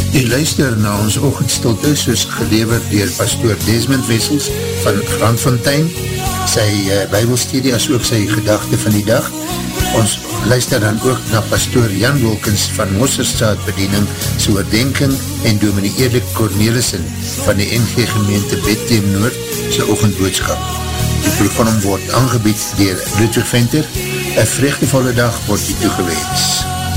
U luister na ons oggendstilte soos gelewer deur pastoor Desmond Wessels van Grandfontein, sy Bybelstudie as ook sy gedagte van die dag. Ons luister dan ook na pastoor Jan Wilkins van Mosselstraat Bediening, sy oordenking en dominee Erik Cornelissen van die NG Gemeente Bethlehem Noord sy oggendboodskap. Die program word aangebied deur Ludwig Venter. 'n vreugdevolle dag word u toegewens.